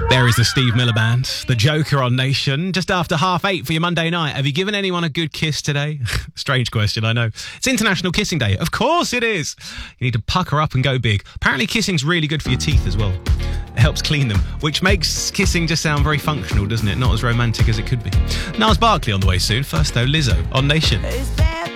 There is the Steve Miller Band, the Joker on Nation, just after 8:30 for your Monday night. Have you given anyone a good kiss today? Strange question, I know. It's International Kissing Day. Of course it is. You need to pucker up and go big. Apparently kissing's really good for your teeth as well. It helps clean them, which makes kissing just sound very functional, doesn't it? Not as romantic as it could be. Niles Barkley on the way soon. First though, Lizzo on Nation.